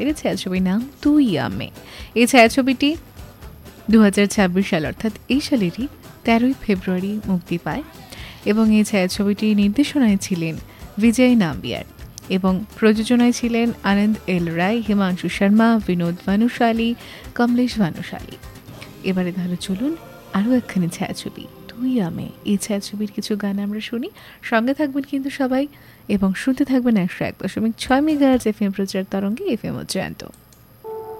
তাদের এই ছায়াছবির নাম তুই আমি। এই ছায়াছবিটি 2026 সাল অর্থাৎ এই সালেরই 13 ফেব্রুয়ারি মুক্তি পায় এবং এই ছায়াছবিটি নির্দেশনায় ছিলেন বিজয় নাম্বিয়ার এবং প্রযোজনায় ছিলেন আনন্দ এল রায়, হিমাংশু শর্মা, বিনোদ ভানুশালী, কমলেশ ভানুশালী। এবারে তাহলে চলুন আরও একখানি ছায়াছবি তুই আমি, এই ছায়াছবির কিছু গান আমরা শুনি। সঙ্গে থাকবেন কিন্তু সবাই এবং শুনতে থাকবেন 101.6 মেগাহার্টজ এফএম প্রচার তরঙ্গে এফএম জয়ন্ত।